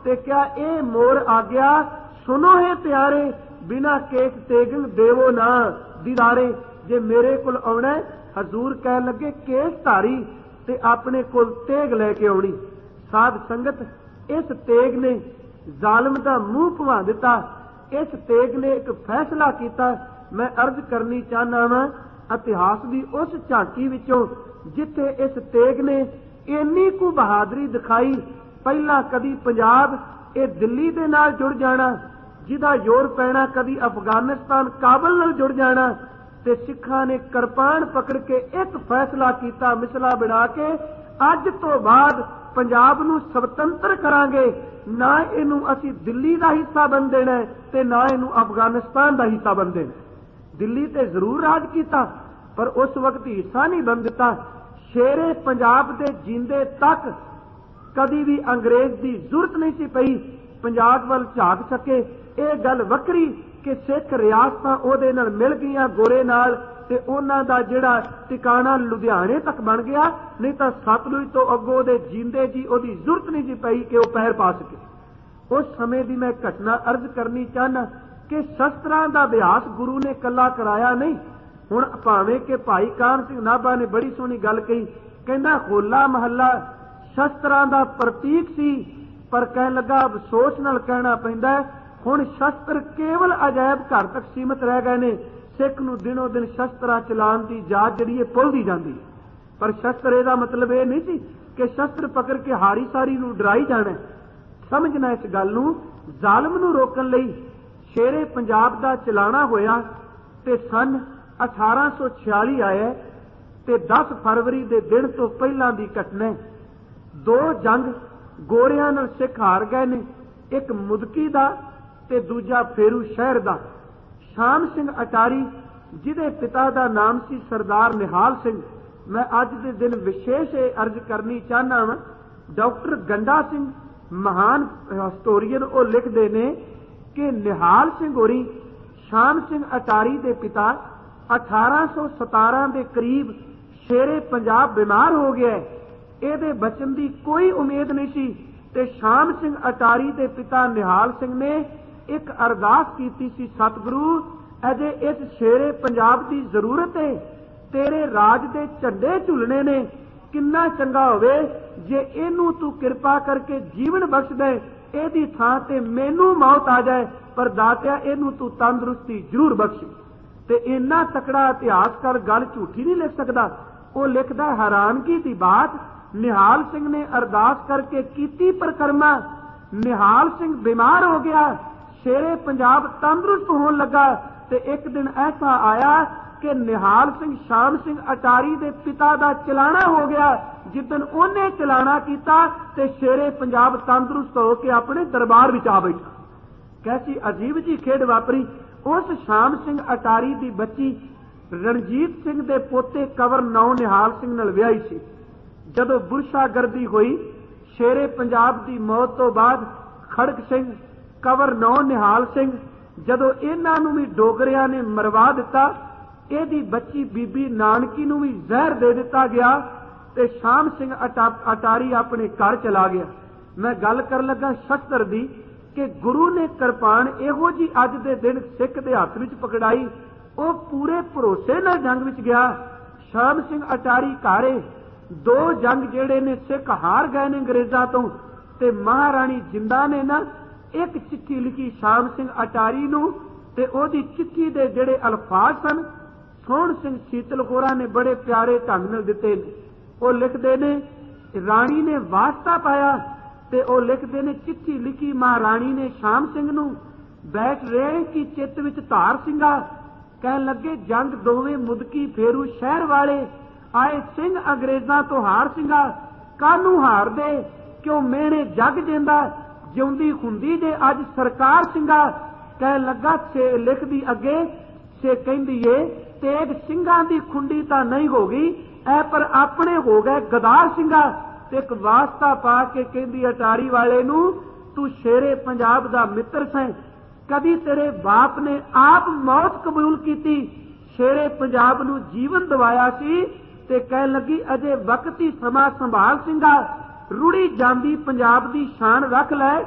ते क्या ए मोर आ गया, सुनो है प्यारे, बिना केस तेगन देवो ना दीदारे। जे मेरे कोल आउणा हजूर कह लगे केस धारी ते अपने कोल तेग लैके आउणी। साध संगत इस तेग ने जालम दा मूंह भवा दिता। इस तेग ने एक फैसला किया। मैं अर्ज करनी चाहना वा इतिहास की उस झांकी विचों जिथे इस तेग ने इन्नी कु बहादुरी दिखाई। पहला कदी पंजाब ये दिल्ली दे नाल जुड़ जाना, जिदा जोर पैना कदी अफगानिस्तान काबल नाल जुड़ जाना, ते सिखां ने किरपान पकड़ के एक फैसला किया मिसला बना के अज तो बाद पंजाब नूं स्वतंत्र करांगे, ना इनू असी दिल्ली का हिस्सा बन देना ते ना इनू अफगानिस्तान का हिस्सा बन देना। दिल्ली ते जरूर राज किया पर उस वक्त हिस्सा नहीं बन दिता। शेरे पंजाब दे जींदे तक कदी भी अंग्रेज की जरूरत नहीं सी पई पंजाब वल झाक सके। ये गल वक्री कि सिख रियासतां ओहदे नाल मिल गईयां गोरे नाल ते उन्हां दा जिहड़ा ठिकाना लुधियाने तक बन गया, नहीं तो सतलुज तो अगों दे जींदे जी ओहदी जरूरत नहीं सी पई कि वह पैर पा सके। उस समय की मैं घटना अर्ज करनी चाहना कि शस्त्रां दा अभ्यास गुरु ने कला कराया नहीं। हुण भावें कि भाई कान सिंह नाभा ने बड़ी सोहनी गल कही, कहंदा होला महला शस्त्रां दा प्रतीक सी, पर कह लगा अफसोस नाल कहना पैंदा हुण शस्त्र केवल अजायब घर तक सीमित रह गए ने। सिख नूं दिनों दिन शस्त्रां चलाण दी जाच जिहड़ी भुलदी जांदी। पर शस्त्र इहदा मतलब यह नहीं सी कि शस्त्र पकड़ के हारी सारी नूं डराई जाना। समझना इस गल नूं, जालम नूं रोकण लई शेरे पंजाब दा चलाना होया ते सन 1846 आया ते 10 फरवरी दे दिन तो पहलां दी घटना। दो जंग गोरियां नाल सिख हार गए ने, एक मुदकी दा ते दूजा फेरू शहर दा। शाम सिंह अटारी जिहदे पिता दा नाम सी सरदार निहाल सिंह, मैं अज दे दिन विशेष अर्ज करनी चाहना वा। डॉक्टर गंडा सिंह महान हिस्टोरीयन वो लिखते ने कि निहाल सिंह होरी शाम सिंह अटारी दे पिता 1817 के करीब शेरे पंजाब बीमार हो गया। ये बचन की कोई उम्मीद नहीं सी ते शाम सिंह अटारी के पिता निहाल सिंह ने एक अरदास की सी, सतगुरु अजे इस शेरे पंजाब की जरूरत है, तेरे राज के झंडे झुलने ने, किन्ना चंगा होवे जे इनू तू कृपा करके जीवन बख्श दे, एदी थां ते मैनू मौत आ जाए, पर दातिया इनू तू तंदुरुस्ती जरूर बख्शी। ते इन्ना तकड़ा इतिहास कर गल झूठी नहीं लिख सकता। वो लिखदा हैरानगी की बात, निहाल सिंह ने अरदास करके कीती परिक्रमा, निहाल सिंह बीमार हो गया, शेरे पंजाब तंदुरुस्त होने लगा। ते एक दिन ऐसा आया कि निहाल सिंह शाम सिंह अटारी के पिता का चलाना हो गया। जिदन उन्हें चलाना किया ते शेरे पंजाब तंदुरुस्त होकर अपने दरबार विच आ बैठा। कैसी अजीब जी खेड वापरी। उस शाम सिंह अटारी की बच्ची रणजीत सिंह के पोते कंवर नौ निहाल सिंह नाल विआही सी। जदों बुरशागर्दी हुई शेरे पंजाब की मौत तो बाद खड़क सिंह कंवर नौ निहाल सिंह जदों इन्हां नूं भी डोगरियां ने मरवा दिता, इहदी बच्ची बीबी नानकी नूं भी जहर दे दिता गया ते शाम सिंह अटारी अपने घर चला गया। मैं गल कर लगा शस्त्र दी कि गुरु ने किरपान इहो जी अज दे दिन सिख दे हत्थ विच पकड़ाई, वो पूरे भरोसे नाल जंग विच गया। शाम सिंह अटारी घरे दो जंग जेड़े ने सिख हार गए ने अंग्रेजां तो, ते महाराणी जिंदा ने ना एक चिट्ठी लिखी शाम सिंह अटारी नूं, ते ओदी चिट्ठी दे जेड़े अल्फाज सन सोहण सिंह सीतल होरां ने बड़े प्यारे ढंग नाल दिते ने। वो लिखदे ने राणी ने वास्ता पाया ते वो लिखदे ने चिट्ठी लिखी महाराणी ने शाम सिंह नूं, बैठ रहे की चित्त विच धार सिंगा, कहन लगे जंग दोवें मुदकी फेरू शहर वाले, आए सिंह अंग्रेजां तो हार सिंगा, कानू हार दे क्यों मेहणे जग देंदा, जिउंदी हुंदी जे अज सरकार सिंगा। कहन लगा छे लिखदी अगे छे कहंदी ए तेग सिंघां दी खुंडी तां नहीं हो गई, ऐ पर अपने हो गए गदार सिंगा। ते एक वास्ता पा के कहंदी अटारी वाले नूं, तू शेरे पंजाब दा मित्र सैं, कदी तेरे बाप ने आप मौत कबूल की, शेरे पंजाब नूं जीवन दवाया सी, ते कहन लगी अजे वक्त ही समा संभाल सिंगा, रुड़ी जांदी पंजाब दी शान रख लै,